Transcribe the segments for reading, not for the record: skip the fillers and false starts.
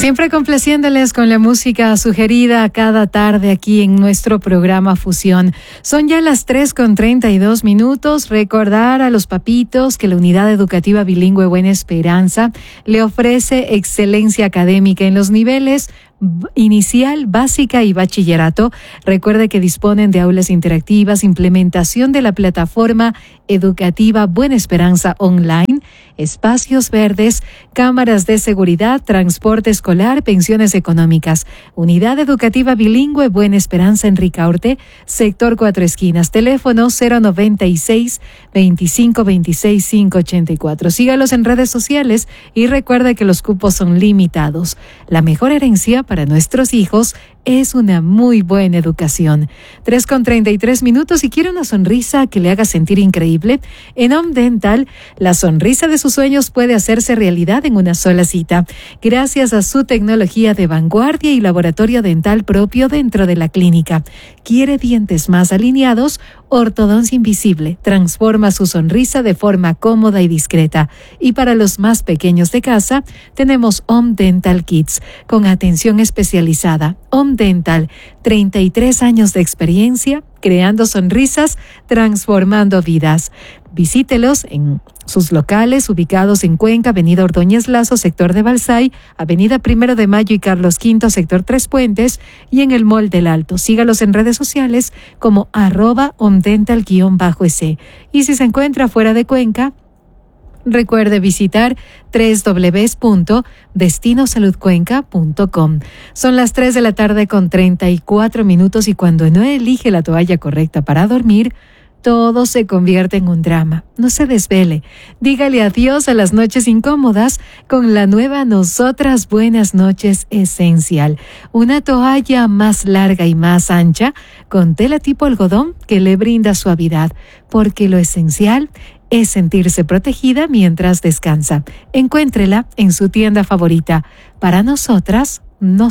Siempre complaciéndoles con la música sugerida cada tarde aquí en nuestro programa Fusión. Son ya las 3:32. Recordar a los papitos que la Unidad Educativa Bilingüe Buena Esperanza le ofrece excelencia académica en los niveles inicial, básica y bachillerato. Recuerde que disponen de aulas interactivas, implementación de la plataforma educativa Buena Esperanza Online, espacios verdes, cámaras de seguridad, transporte escolar, pensiones económicas. Unidad Educativa Bilingüe Buena Esperanza en Ricaurte, sector 4 Esquinas. Teléfono 096 25 26 584. Sígalos en redes sociales y recuerde que los cupos son limitados. La mejor herencia para nuestros hijos es una muy buena educación. 3:33. Si quiere una sonrisa que le haga sentir increíble, en Home Dental, la sonrisa de sus sueños puede hacerse realidad en una sola cita, gracias a su tecnología de vanguardia y laboratorio dental propio dentro de la clínica. ¿Quiere dientes más alineados? Ortodoncia Invisible transforma su sonrisa de forma cómoda y discreta. Y para los más pequeños de casa, tenemos Home Dental Kids, con atención especializada. Home Dental, 33 años de experiencia, creando sonrisas, transformando vidas. Visítelos en sus locales ubicados en Cuenca, Avenida Ordóñez Lazo, sector de Balsay, Avenida 1 de Mayo y Carlos V, sector Tres Puentes, y en el Mall del Alto. Sígalos en redes sociales como @homedental_s. Y si se encuentra fuera de Cuenca, recuerde visitar www.destinosaludcuenca.com. Son las 3:34 y cuando no elige la toalla correcta para dormir, todo se convierte en un drama. No se desvele. Dígale adiós a las noches incómodas con la nueva Nosotras Buenas Noches Esencial. Una toalla más larga y más ancha con tela tipo algodón que le brinda suavidad, porque lo esencial es sentirse protegida mientras descansa. Encuéntrela en su tienda favorita. Para nosotras.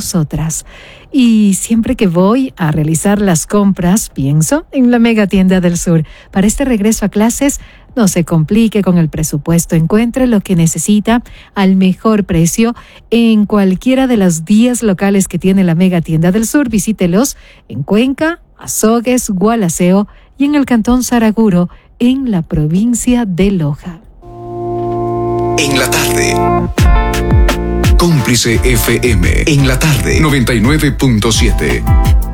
Y siempre que voy a realizar las compras, pienso en la Mega Tienda del Sur. Para este regreso a clases, no se complique con el presupuesto. Encuentre lo que necesita al mejor precio en cualquiera de las 10 locales que tiene la Mega Tienda del Sur. Visítelos en Cuenca, Azogues, Gualaceo y en el Cantón Saraguro, en la provincia de Loja. En la tarde. Cómplice FM. En la tarde. 99.7.